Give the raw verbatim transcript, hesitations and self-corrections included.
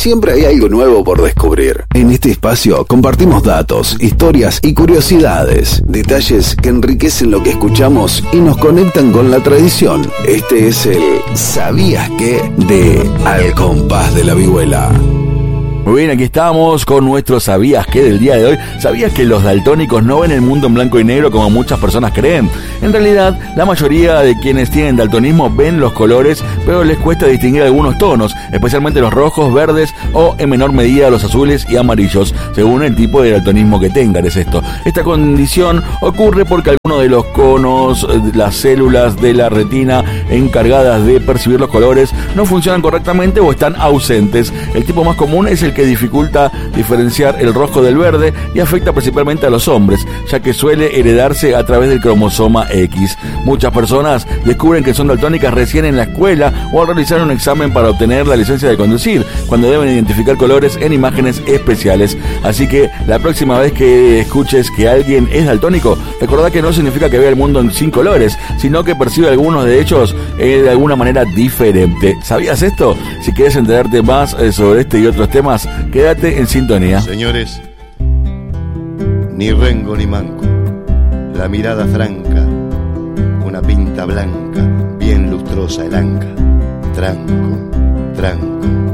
siempre hay algo nuevo por descubrir. En este espacio compartimos datos, historias y curiosidades, detalles que enriquecen lo que escuchamos y nos conectan con la tradición. Este es el ¿Sabías qué? De Al Compás de la Vihuela. Muy bien, aquí estamos con nuestro ¿Sabías qué? Del día de hoy. ¿Sabías que los daltónicos no ven el mundo en blanco y negro como muchas personas creen? En realidad, la mayoría de quienes tienen daltonismo ven los colores, pero les cuesta distinguir algunos tonos, especialmente los rojos, verdes o en menor medida los azules y amarillos, según el tipo de daltonismo que tengan. Es esto. Esta condición ocurre porque algunos de los conos, las células de la retina encargadas de percibir los colores, no funcionan correctamente o están ausentes. El tipo más común es el que dificulta diferenciar el rojo del verde y afecta principalmente a los hombres, ya que suele heredarse a través del cromosoma X. Muchas personas descubren que son daltónicas recién en la escuela o al realizar un examen para obtener la licencia de conducir, cuando deben identificar colores en imágenes especiales. Así que la próxima vez que escuches que alguien es daltónico, recordá que no significa que vea el mundo en sin colores, sino que percibe algunos de ellos eh, de alguna manera diferente. ¿Sabías esto? Si quieres enterarte más eh, sobre este y otros temas, quédate en sintonía. Señores, ni rengo ni manco, la mirada franca, una pinta blanca, bien lustrosa el anca, tranco, tranco.